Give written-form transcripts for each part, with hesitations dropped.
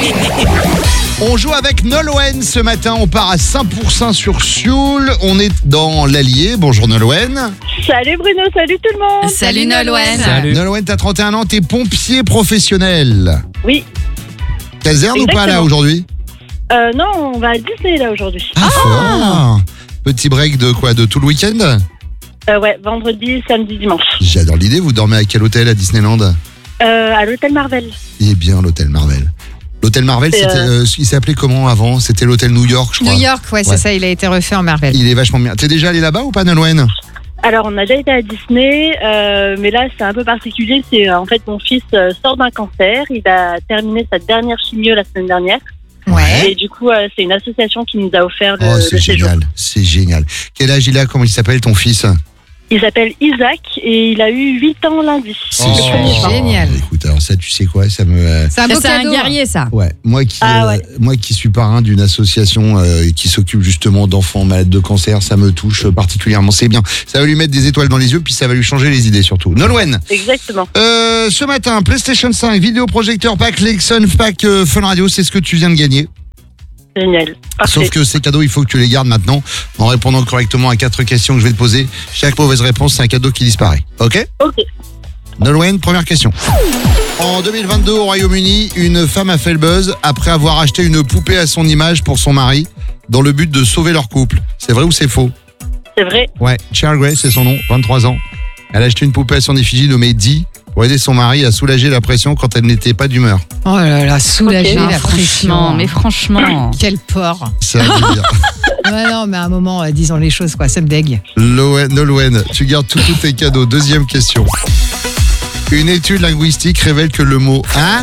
On joue avec Nolwenn ce matin, on part à 100% sur Sioule, on est dans l'Allier. Bonjour Nolwenn. Salut Bruno, salut tout le monde. Salut Nolwenn. Salut. Nolwenn, t'as 31 ans, t'es pompier professionnel. Oui. Caserne ou pas là Exactement. aujourd'hui? Non, on va à Disney là aujourd'hui. Fort. Petit break de quoi? De tout le week-end? Ouais, vendredi, samedi, dimanche. J'adore l'idée, vous dormez à quel hôtel à Disneyland? À l'hôtel Marvel. Eh bien, l'hôtel Marvel. L'hôtel Marvel, C'est, il s'appait comment avant? C'était l'hôtel New York, je crois. New York, ouais, c'est Ouais. ça, il a été refait en Marvel. Il est vachement bien. T'es déjà allé là-bas ou pas, Nolwenn? Alors, on a déjà été à Disney, mais là, c'est un peu particulier. C'est en fait, mon fils sort d'un cancer. Il a terminé sa dernière chimio la semaine dernière. Ouais. Et du coup, c'est une association qui nous a offert le, Oh, le c'est séjour. génial, c'est génial. Quel âge il a? Comment il s'appelle ton fils? Il s'appelle Isaac et il a eu 8 ans lundi. C'est Le premier juin. génial. Écoute, alors ça, tu sais quoi, ça me... C'est un beau C'est un cadeau. guerrier, ça. Ouais, moi qui suis parrain d'une association qui s'occupe justement d'enfants malades de cancer, ça me touche particulièrement. C'est bien. Ça va lui mettre des étoiles dans les yeux, puis ça va lui changer les idées surtout. Nolwenn, Exactement. ce matin, PlayStation 5, vidéoprojecteur, pack Lexon, pack Fun Radio, c'est ce que tu viens de gagner. Génial. Parfait. Sauf que ces cadeaux, il faut que tu les gardes maintenant en répondant correctement à 4 questions que je vais te poser. Chaque mauvaise réponse, c'est un cadeau qui disparaît. Ok? Ok. Nolwenn, première question. En 2022, au Royaume-Uni, une femme a fait le buzz après avoir acheté une poupée à son image pour son mari dans le but de sauver leur couple. C'est vrai ou c'est faux? C'est vrai. Ouais, Cheryl Gray, c'est son nom, 23 ans. Elle a acheté une poupée à son effigie nommée Dee pour aider son mari à soulager la pression quand elle n'était pas d'humeur. Oh là là, soulager Ok. la pression. Mais franchement. Quel porc. Ça veut dire. Ouais, non, mais à un moment, disons les choses, quoi, ça me dégue. Nolwenn, tu gardes tous tes cadeaux. Deuxième question. Une étude linguistique révèle que le mot « hein »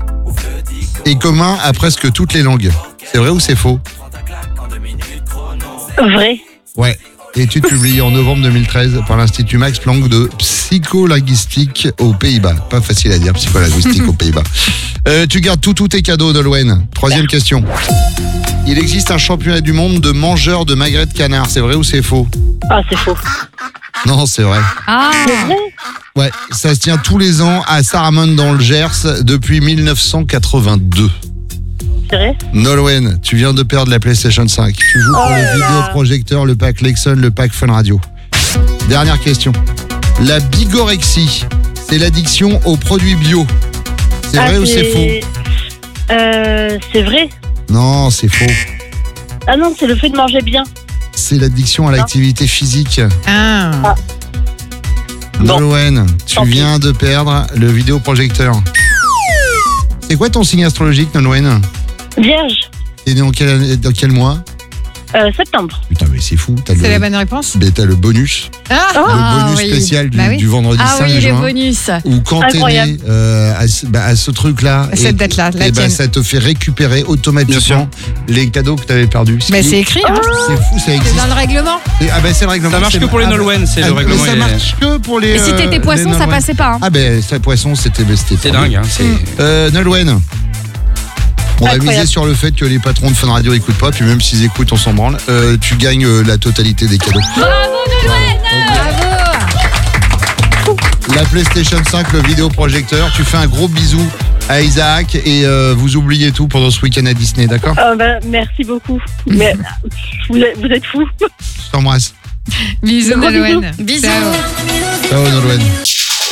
est commun à presque toutes les langues. C'est vrai ou c'est faux? Vrai. Ouais. Étude publiée en novembre 2013 par l'Institut Max Planck de psycholinguistique aux Pays-Bas. Pas facile à dire, psycholinguistique aux Pays-Bas. Tu gardes tous tes cadeaux, Nolwenn. Troisième question. Il existe un championnat du monde de mangeurs de magrets de canard. C'est vrai ou c'est faux? Ah, c'est faux. Non, c'est vrai. Ah, C'est vrai. Ouais, ça se tient tous les ans à Saramon dans le Gers depuis 1982. C'est vrai. Nolwenn, tu viens de perdre la PlayStation 5. Tu joues pour Oh le là là. vidéoprojecteur, le pack Lexon, le pack Fun Radio. Dernière question. La bigorexie, c'est l'addiction aux produits bio. C'est vrai ou c'est faux? C'est vrai. Non, c'est faux. Ah non, c'est le fait de manger bien. C'est l'addiction à l'activité physique. Ah. Bon. Nolwenn, tu Tant pis. viens de perdre le vidéoprojecteur. C'est quoi ton signe astrologique, Nolwenn? Vierge. T'es né dans quel mois? Septembre. Putain, mais c'est fou. T'as C'est la le, bonne réponse? t'as le bonus. Ah, Le bonus oui. spécial Bah oui. du vendredi ah 5 oui, les juin. bonus. Ou quand t'es né Incroyable. à ce truc-là, À cette date-là, la tienne. ça te fait récupérer automatiquement les cadeaux que t'avais perdus. Bah, c'est écrit, hein. C'est fou, ça C'est existe. dans le règlement. Ah ben c'est le règlement. Ça marche que pour les Nolwenn, c'est le règlement. Mais ça est- marche que pour les. Et si t'étais les poisson, ça Nolwenn. passait pas. Hein. Ah ben ça poisson, c'était C'est dingue, hein. C'est... Nolwenn. On va Incroyable. miser sur le fait que les patrons de Fun Radio écoutent pas, puis même s'ils écoutent, on s'en branle. Tu gagnes la totalité des cadeaux. La PlayStation 5, le vidéoprojecteur. Tu fais un gros bisou à Isaac et vous oubliez tout pendant ce week-end à Disney, d'accord? Merci beaucoup. Mais vous êtes fous. Je t'embrasse. Bisous, Gros Nolwenn. bisous. Ciao. Ciao Nolwenn.